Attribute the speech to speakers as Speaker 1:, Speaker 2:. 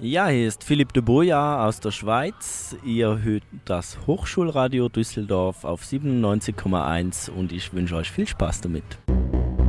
Speaker 1: Ja, hier ist Philipp de Boja aus der Schweiz. Ihr hört das Hochschulradio Düsseldorf auf 97,1 und ich wünsche euch viel Spaß damit.